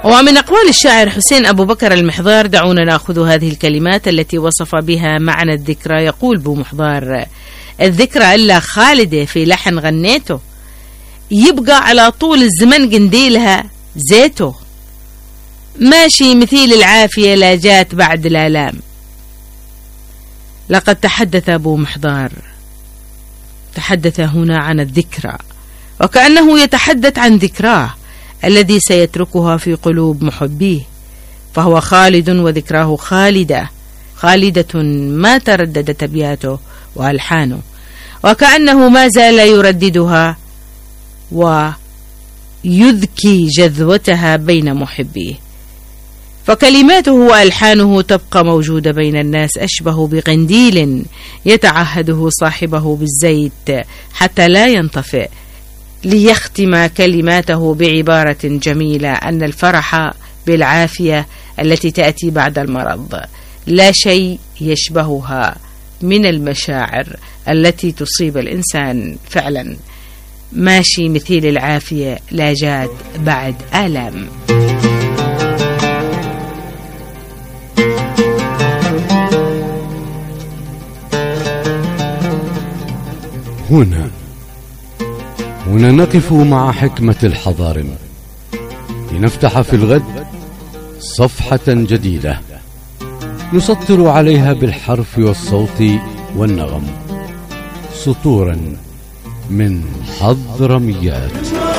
ومن أقوال الشاعر حسين أبو بكر المحضار دعونا نأخذ هذه الكلمات التي وصف بها معنى الذكرى. يقول بو محضار: الذكرى إلا خالدة في لحن غنيته، يبقى على طول الزمن قنديلها زيته، ماشي مثيل العافية لا جات بعد الآلام. لقد تحدث أبو محضار، تحدث هنا عن الذكرى، وكأنه يتحدث عن ذكراه الذي سيتركها في قلوب محبيه، فهو خالد وذكراه خالدة ما ترددت أبياته وألحانه، وكأنه ما زال يرددها ويذكي جذوتها بين محبيه، فكلماته وألحانه تبقى موجودة بين الناس أشبه بقنديل يتعهده صاحبه بالزيت حتى لا ينطفئ، ليختم كلماته بعبارة جميلة أن الفرح بالعافية التي تأتي بعد المرض لا شيء يشبهها من المشاعر التي تصيب الإنسان. فعلا ماشي مثيل العافية لا جات بعد آلام. هنا نقف مع حكمة الحضارم لنفتح في الغد صفحة جديدة يسطر عليها بالحرف والصوت والنغم سطورا من حضرميات.